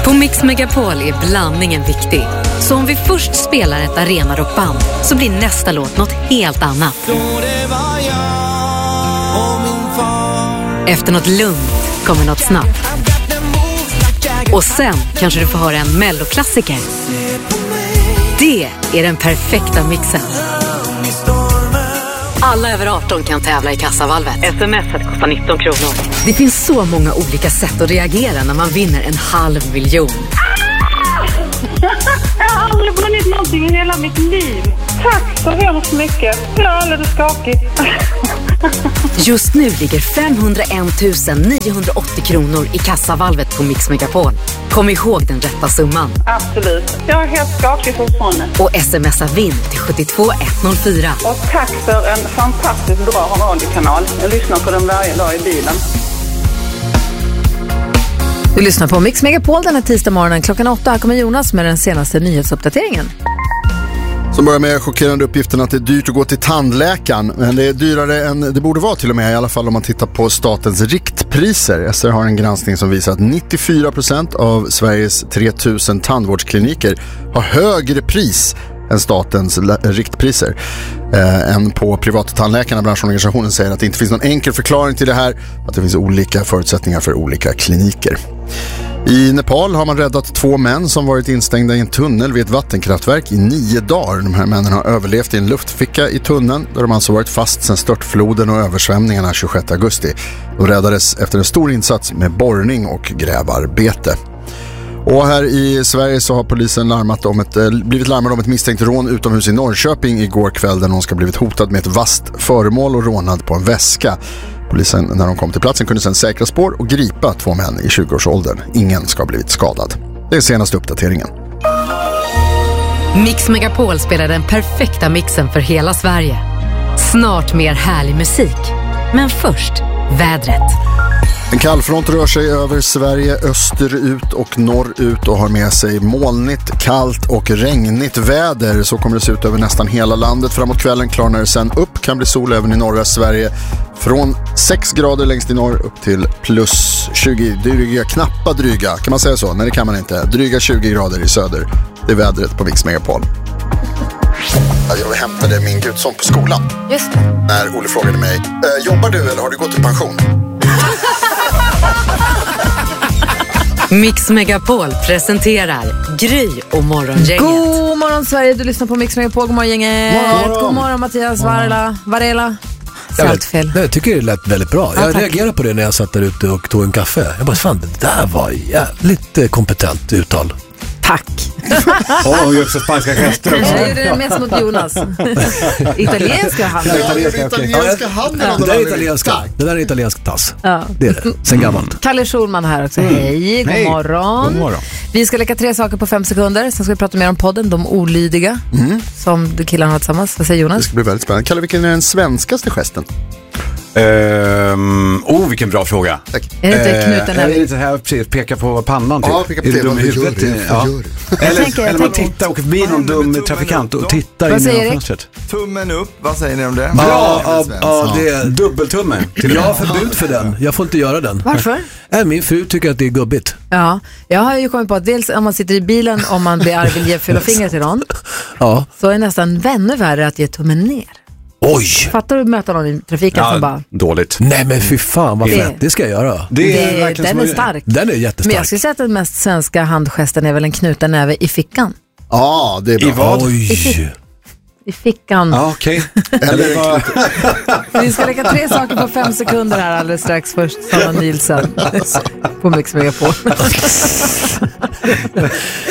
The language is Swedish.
På Mix Megapol är blandningen viktig. Så om vi först spelar ett arenarockband så blir nästa låt något helt annat. Efter något lugnt kommer något snabbt. Och sen kanske du får höra en melloklassiker. Det är den perfekta mixen. Alla över 18 kan tävla i Kassavalvet. SMS kostar 19 kronor. Det finns så många olika sätt att reagera när man vinner 500 000. Jag har aldrig vunnit någonting i hela mitt liv. Tack så hemskt mycket. Jag är alldeles skakig. Just nu ligger 501 980 kronor i Kassavalvet på Mix Megapol. Kom ihåg den rätta summan. Absolut. Jag är helt skakig fortfarande. Och smsa vinn till 72104. Och tack för en fantastiskt bra radiokanal. Jag lyssnar på den varje dag i bilen. Du lyssnar på Mix Megapol den här tisdag morgonen. Klockan 8 här kommer Jonas med den senaste nyhetsuppdateringen. Som börjar med chockerande uppgiften att det är dyrt att gå till tandläkaren. Men det är dyrare än det borde vara till och med, i alla fall om man tittar på statens riktpriser. SR har en granskning som visar att 94% av Sveriges 3000 tandvårdskliniker har högre pris än statens riktpriser än på privattandläkarna. Branschorganisationen säger att det inte finns någon enkel förklaring till det här, att det finns olika förutsättningar för olika kliniker. I Nepal har man räddat 2 män som varit instängda i en tunnel vid ett vattenkraftverk i 9 dagar. De här männen har överlevt i en luftficka i tunneln där de alltså varit fast sedan störtfloden och översvämningarna 26 augusti. De räddades efter en stor insats med borrning och grävarbete. Och här i Sverige så har polisen blivit larmad om ett misstänkt rån utomhus i Norrköping igår kväll där någon ska ha blivit hotad med ett vasst föremål och rånad på en väska. Polisen, när de kom till platsen, kunde sedan säkra spår och gripa 2 män i 20-årsåldern. Ingen ska ha blivit skadad. Det är senaste uppdateringen. Mix Megapol spelar den perfekta mixen för hela Sverige. Snart mer härlig musik. Men först, vädret. En kallfront rör sig över Sverige österut och norrut och har med sig molnigt, kallt och regnigt väder. Så kommer det se ut över nästan hela landet. Framåt kvällen klarnar det sen upp, kan bli sol även i norra Sverige. Från 6 grader längst i norr upp till plus 20, dryga, kan man säga så? Nej, det kan man inte. Dryga 20 grader i söder. Det är vädret på Mix Megapol. Jag hämtade min gudson på skolan. Just det. När Olle frågade mig, jobbar du eller har du gått i pension? Mix Megapol presenterar Gry och Morgongänget. God morgon Sverige, du lyssnar på Mix Megapol. God morgon gänget. God morgon Mattias Varela. Saltfel. Jag tycker det lät väldigt bra. Jag reagerade på det när jag satt där ute och tog en kaffe. Jag bara, fan, det där var jävligt kompetent uttal. Tack. Och också spanska gester också. Jag gjorde det mest mot Jonas. Italienska handen. Italienska handen. Det där är italiensk tass. Ja. Det är det. Sen gammalt. Kalle Schulman här också. Hej, god morgon. God morgon. Vi ska leka 3 saker på 5 sekunder. Sen ska vi prata mer om podden, De olydiga. Som killarna har tillsammans. Vad säger Jonas? Det ska bli väldigt spännande. Kalle, vilken är den svenskaste gesten? Vilken bra fråga. Tack. Är det inte knuten Är det inte här precis, peka på pannan typ? Ja, peka på är det. du dum i huvudet? Eller man tittar och förbi någon dum trafikant och tittar in i fönstret. Tummen upp, vad säger ni om det? Ja, det är Dubbeltumme. Jag har förbud för den. Jag får inte göra den. Varför? Min fru tycker att det är gubbigt. Ja, jag har ju kommit på att dels om man sitter i bilen, om man blir arg vill ge fulla fingret till någon, så är nästan ännu värre att ge tummen ner. Oj! Fattar du möta någon i trafiken som bara... Dåligt. Nej men fy fan vad fett, det ska jag göra. Den är stark. Den är jättestark. Men jag skulle säga att den mest svenska handgesten är väl en knuten näve i fickan. Ja, det är bra. I vad? Oj! I fickan. Ja, okej. Vi ska lägga 3 saker på 5 sekunder här alldeles strax. Först Sanna Nielsen på Mix Megapol.